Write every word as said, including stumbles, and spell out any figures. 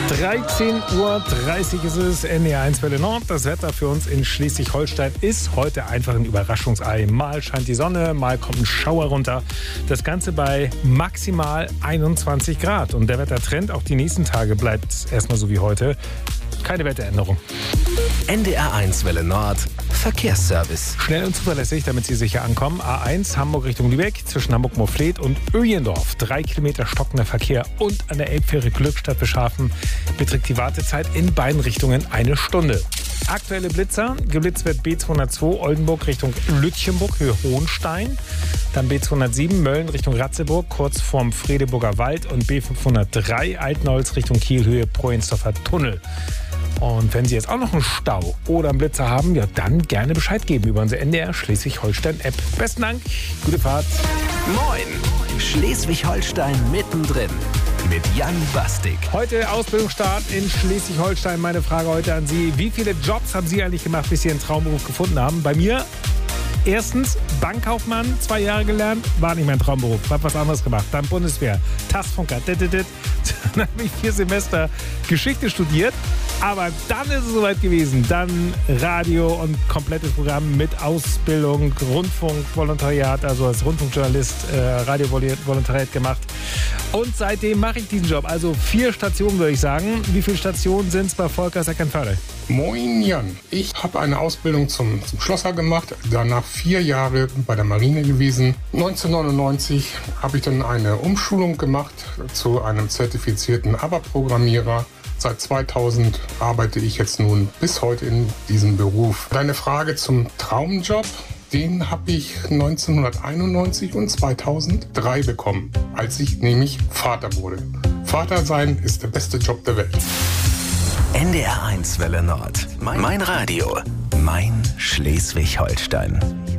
dreizehn Uhr dreißig ist es, N D R eins Welle Nord. Das Wetter für uns in Schleswig-Holstein ist heute einfach ein Überraschungsei. Mal scheint die Sonne, mal kommt ein Schauer runter. Das Ganze bei maximal einundzwanzig Grad. Und der Wettertrend auch die nächsten Tage bleibt erstmal so wie heute. Keine Wetteränderung. N D R eins Welle Nord, Verkehrsservice. Schnell und zuverlässig, damit Sie sicher ankommen. A eins Hamburg Richtung Lübeck zwischen Hamburg-Moorfleet und Öjendorf. Drei Kilometer stockender Verkehr und an der Elbfähre Glückstadt Beschafen beträgt die Wartezeit in beiden Richtungen eine Stunde. Aktuelle Blitzer. Geblitzt wird B zweihundertzwei Oldenburg Richtung Lütchenburg, Höhe Hohenstein. Dann B zweihundertsieben Mölln Richtung Ratzeburg, kurz vorm Fredeburger Wald. Und B fünfhundertdrei Altenholz Richtung Kiel, Höhe Prohensdorfer Tunnel. Und wenn Sie jetzt auch noch einen Stau oder einen Blitzer haben, ja, dann gerne Bescheid geben über unsere N D R Schleswig-Holstein-App. Besten Dank, gute Fahrt. Moin, Schleswig-Holstein mittendrin mit Jan Bastik. Heute Ausbildungsstart in Schleswig-Holstein. Meine Frage heute an Sie. Wie viele Jobs haben Sie eigentlich gemacht, bis Sie Ihren Traumberuf gefunden haben? Bei mir erstens Bankkaufmann, zwei Jahre gelernt, war nicht mein Traumberuf, hab was anderes gemacht. Dann Bundeswehr, Tastfunker, dit, dit, dit. Dann habe ich vier Semester Geschichte studiert. Aber dann ist es soweit gewesen. Dann Radio und komplettes Programm mit Ausbildung, Rundfunk, Volontariat, also als Rundfunkjournalist, äh, Radio-Volontariat gemacht. Und seitdem mache ich diesen Job. Also vier Stationen, würde ich sagen. Wie viele Stationen sind es bei Volkers Eckernförde? Moin Jan, ich habe eine Ausbildung zum, zum Schlosser gemacht, danach vier Jahre bei der Marine gewesen. neunzehnhundertneunundneunzig habe ich dann eine Umschulung gemacht zu einem zertifizierten A B A P-Programmierer. Seit zweitausend arbeite ich jetzt nun bis heute in diesem Beruf. Deine Frage zum Traumjob, den habe ich neunzehnhunderteinundneunzig und zweitausenddrei bekommen, als ich nämlich Vater wurde. Vater sein ist der beste Job der Welt. N D R eins Welle Nord. Mein Radio. Mein Schleswig-Holstein.